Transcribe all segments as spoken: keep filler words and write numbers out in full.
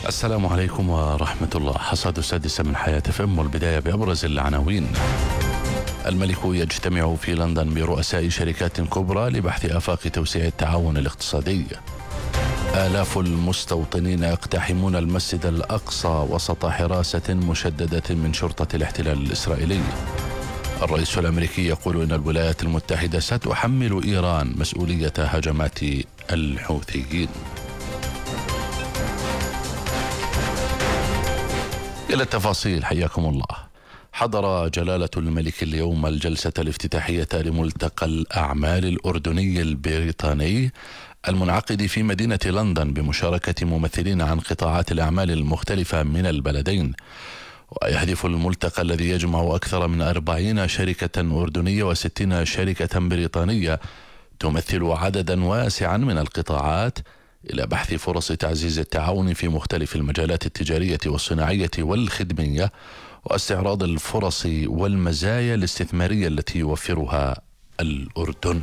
السلام عليكم ورحمة الله. حصاد السادسة من حياة فم، والبداية بأبرز العناوين. الملك يجتمع في لندن برؤساء شركات كبرى لبحث آفاق توسيع التعاون الاقتصادي. آلاف المستوطنين يقتحمون المسجد الأقصى وسط حراسة مشددة من شرطة الاحتلال الإسرائيلي. الرئيس الأمريكي يقول إن الولايات المتحدة ستحمل إيران مسؤولية هجمات الحوثيين. إلى التفاصيل، حياكم الله. حضر جلالة الملك اليوم الجلسة الافتتاحية لملتقى الأعمال الأردني البريطاني المنعقد في مدينة لندن بمشاركة ممثلين عن قطاعات الأعمال المختلفة من البلدين. ويهدف الملتقى الذي يجمع أكثر من أربعين شركة أردنية وستين شركة بريطانية تمثل عددا واسعا من القطاعات إلى بحث فرص تعزيز التعاون في مختلف المجالات التجارية والصناعية والخدمية، واستعراض الفرص والمزايا الاستثمارية التي يوفرها الأردن.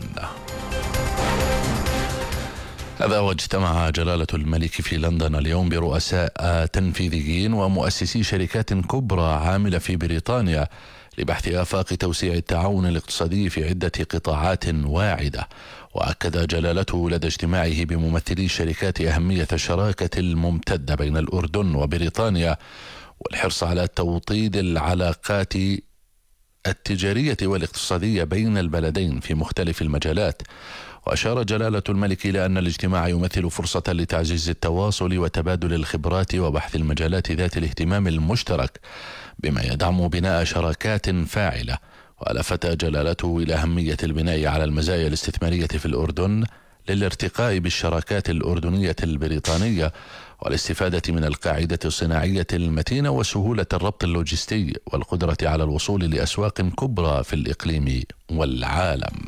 هذا واجتمع جلالة الملك في لندن اليوم برؤساء تنفيذيين ومؤسسي شركات كبرى عاملة في بريطانيا لبحث آفاق توسيع التعاون الاقتصادي في عدة قطاعات واعدة. وأكد جلالته لدى اجتماعه بممثلي الشركات أهمية الشراكة الممتدة بين الأردن وبريطانيا والحرص على توطيد العلاقات التجارية والاقتصادية بين البلدين في مختلف المجالات. وأشار جلالة الملك إلى أن الاجتماع يمثل فرصة لتعزيز التواصل وتبادل الخبرات وبحث المجالات ذات الاهتمام المشترك بما يدعم بناء شراكات فاعلة. ولفت جلالته إلى أهمية البناء على المزايا الاستثمارية في الأردن للارتقاء بالشراكات الأردنية البريطانية والاستفادة من القاعدة الصناعية المتينة وسهولة الربط اللوجستي والقدرة على الوصول لأسواق كبرى في الإقليم والعالم.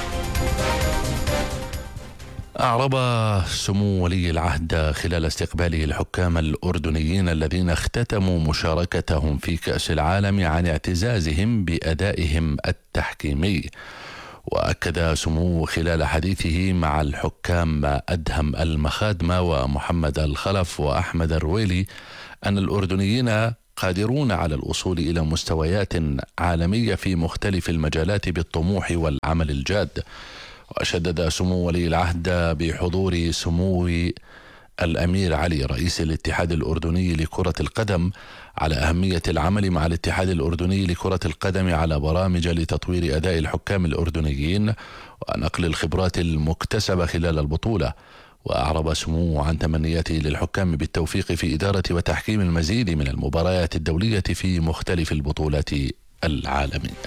أعرب سمو ولي العهد خلال استقباله الحكام الأردنيين الذين اختتموا مشاركتهم في كأس العالم عن اعتزازهم بأدائهم التحكيمي. وأكد سموه خلال حديثه مع الحكام أدهم المخادمة ومحمد الخلف وأحمد الرويلي أن الأردنيين قادرون على الوصول إلى مستويات عالمية في مختلف المجالات بالطموح والعمل الجاد. وشدد سمو ولي العهد بحضور سمو الأمير علي رئيس الاتحاد الأردني لكرة القدم على أهمية العمل مع الاتحاد الأردني لكرة القدم على برامج لتطوير أداء الحكام الأردنيين ونقل الخبرات المكتسبة خلال البطولة. وأعرب سموه عن تمنياته للحكام بالتوفيق في إدارة وتحكيم المزيد من المباريات الدولية في مختلف البطولات العالمية.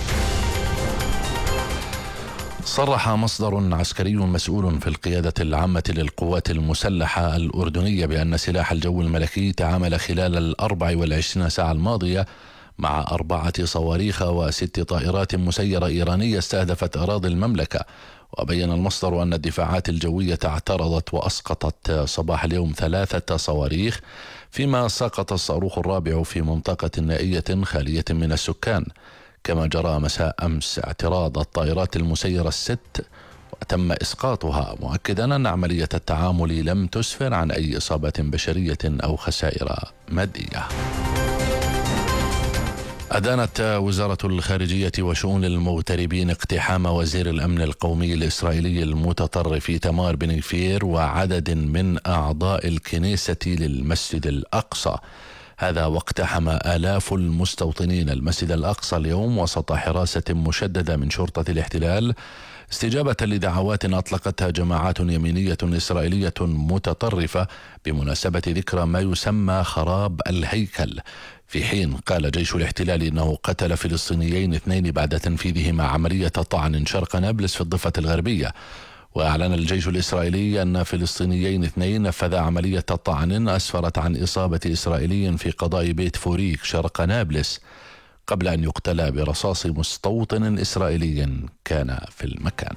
صرح مصدر عسكري مسؤول في القيادة العامة للقوات المسلحة الأردنية بأن سلاح الجو الملكي تعامل خلال الأربع والعشرين ساعة الماضية مع أربعة صواريخ وست طائرات مسيرة إيرانية استهدفت أراضي المملكة. وبين المصدر أن الدفاعات الجوية اعترضت وأسقطت صباح اليوم ثلاثة صواريخ، فيما سقط الصاروخ الرابع في منطقة نائية خالية من السكان. كما جرى مساء أمس اعتراض الطائرات المسيرة الست وتم إسقاطها، مؤكدا أن عملية التعامل لم تسفر عن أي إصابة بشرية أو خسائر مادية. أدانت وزارة الخارجية وشؤون المغتربين اقتحام وزير الأمن القومي الإسرائيلي المتطرف تمار بن غفير وعدد من أعضاء الكنيسة للمسجد الأقصى. هذا واقتحم آلاف المستوطنين المسجد الأقصى اليوم وسط حراسة مشددة من شرطة الاحتلال استجابة لدعوات أطلقتها جماعات يمينية إسرائيلية متطرفة بمناسبة ذكرى ما يسمى خراب الهيكل، في حين قال جيش الاحتلال إنه قتل فلسطينيين اثنين بعد تنفيذهما عملية طعن شرق نابلس في الضفة الغربية. وأعلن الجيش الإسرائيلي أن فلسطينيين اثنين نفذ عملية طعن أسفرت عن إصابة إسرائيلي في قضاء بيت فوريك شرق نابلس قبل أن يقتل برصاص مستوطن إسرائيلي كان في المكان.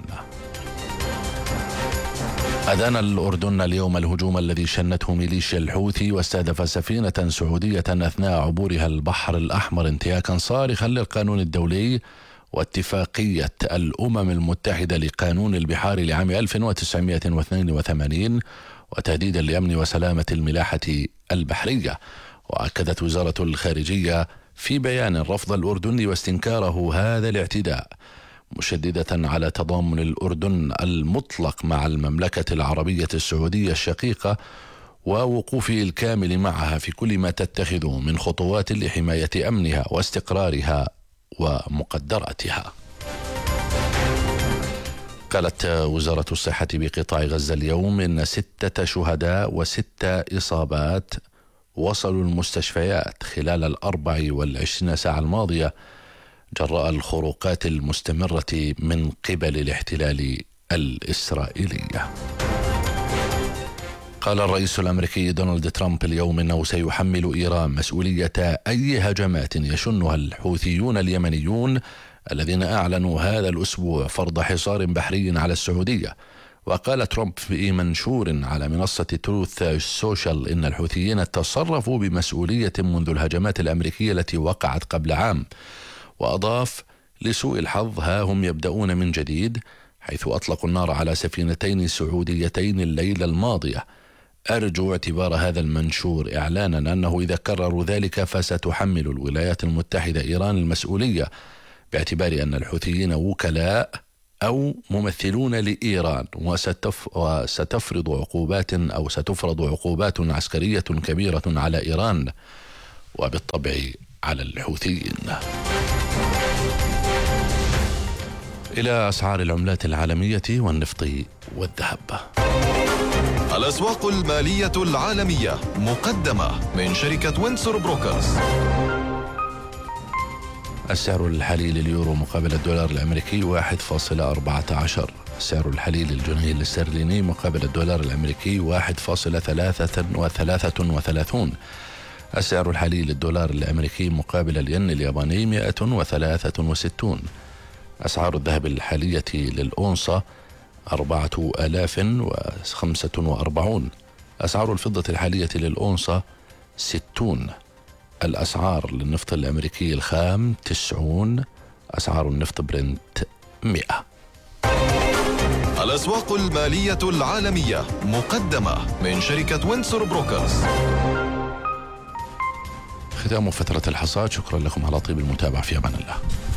أدان الأردن اليوم الهجوم الذي شنته ميليشيا الحوثي واستهدف سفينة سعودية أثناء عبورها البحر الأحمر انتهاكا صارخا للقانون الدولي واتفاقية الأمم المتحدة لقانون البحار لعام ألف وتسعمائة واثنين وثمانين وتهديدا لأمن وسلامة الملاحة البحرية. وأكدت وزارة الخارجية في بيان رفض الأردن واستنكاره هذا الاعتداء، مشددة على تضامن الأردن المطلق مع المملكة العربية السعودية الشقيقة ووقوفه الكامل معها في كل ما تتخذ من خطوات لحماية أمنها واستقرارها ومقدراتها. قالت وزارة الصحة بقطاع غزة اليوم إن ستة شهداء وستة إصابات وصلوا المستشفيات خلال الأربع والعشرين ساعة الماضية جراء الخروقات المستمرة من قبل الاحتلال الإسرائيلي. قال الرئيس الأمريكي دونالد ترامب اليوم إنه سيحمل إيران مسؤولية أي هجمات يشنها الحوثيون اليمنيون الذين أعلنوا هذا الأسبوع فرض حصار بحري على السعودية. وقال ترامب في منشور على منصة تروث سوشيال إن الحوثيين تصرفوا بمسؤولية منذ الهجمات الأمريكية التي وقعت قبل عام. وأضاف: لسوء الحظ ها هم يبدأون من جديد، حيث أطلقوا النار على سفينتين سعوديتين الليلة الماضية. أرجو اعتبار هذا المنشور إعلانا أنه إذا كرروا ذلك فستحمل الولايات المتحدة إيران المسؤولية، باعتبار أن الحوثيين وكلاء أو ممثلون لإيران، وستف وستفرض عقوبات أو ستفرض عقوبات عسكرية كبيرة على إيران وبالطبع على الحوثيين. إلى أسعار العملات العالمية والنفط والذهب. الأسواق المالية العالمية مقدمة من شركة وينسور بروكرز. السعر الحالي لليورو مقابل الدولار الأمريكي واحد فاصلة أربعة عشر. السعر الحالي للجنيه الاسترليني مقابل الدولار الأمريكي واحد فاصلة ثلاثة وثلاثون. السعر الحالي للدولار الأمريكي مقابل الين الياباني مئة وثلاثة وستون. أسعار الذهب الحالية للأونصة أربعة آلاف وخمسة وأربعون. أسعار الفضة الحالية للأونصة ستون. الأسعار للنفط الأمريكي الخام تسعون. أسعار النفط برنت مئة. الأسواق المالية العالمية مقدمة من شركة وينسور بروكرز. ختام فترة الحصاد. شكرا لكم على طيب المتابعة، في أمان الله.